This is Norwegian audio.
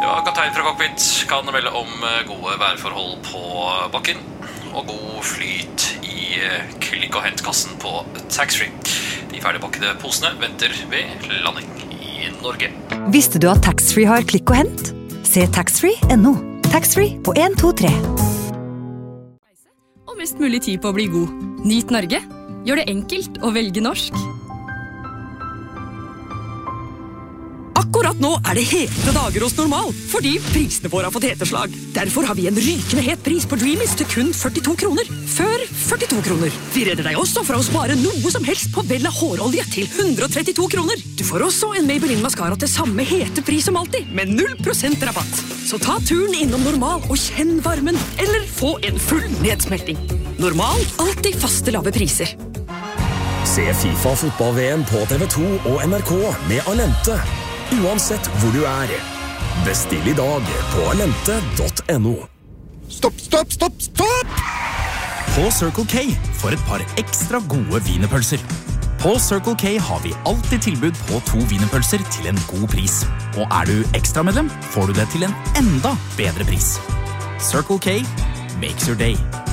Ja, kaptein fra cockpit kan melde om gode værforhold på bakken og god flyt i klikk- og hentkassen på taxfree. De ferdigpakkede posene venter ved landing i Norge. Visste du at taxfree har klikk og hent? Se taxfree.no. Taxfree på 1, 2, 3. Og mest mulig tid på å bli god. Nyt Norge. Gjør det enkelt å velge norsk. Akkurat nå det hete dager hos Normal, fordi prisene våre har fått heteslag. Derfor har vi en rykende het pris på Dreamies til kun 42 kroner. Før 42 kroner. Vi redder deg også fra å spare noe som helst på Vella hårolje til 132 kroner. Du får også en Maybelline Mascara til samme hete pris som alltid, med 0% rabatt. Så ta turen innom Normal og kjenn varmen, eller få en full nedsmelting. Normal, alltid faste lave priser. Se FIFA fotball-VM på TV2 og NRK med Alente. Uansett hvor du Bestill I dag på alente.no. Stopp! På Circle K for et par ekstra gode wienerpølser. På Circle K har vi alltid tilbud på 2 wienerpølser til en god pris. Og du ekstramedlem, får du det til en enda bedre pris. Circle K makes your day.